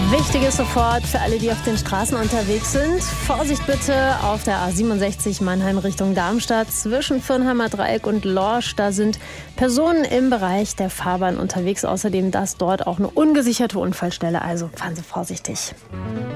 Wichtig ist sofort für alle, die auf den Straßen unterwegs sind. Vorsicht bitte auf der A67 Mannheim Richtung Darmstadt zwischen Firnheimer Dreieck und Lorsch. Da sind Personen im Bereich der Fahrbahn unterwegs. Außerdem das dort auch eine ungesicherte Unfallstelle. Also fahren Sie vorsichtig.